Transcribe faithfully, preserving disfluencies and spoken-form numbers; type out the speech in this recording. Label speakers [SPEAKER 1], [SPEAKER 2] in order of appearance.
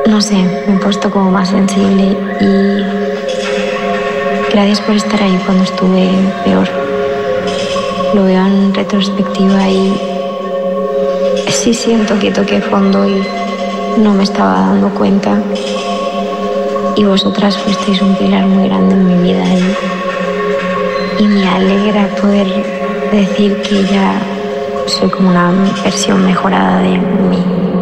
[SPEAKER 1] No sé, me he puesto como más sensible y gracias por estar ahí cuando estuve peor. Lo veo en retrospectiva y sí siento que toqué fondo y no me estaba dando cuenta. Y vosotras fuisteis un pilar muy grande en mi vida y, y me alegra poder decir que ya soy como una versión mejorada de mí.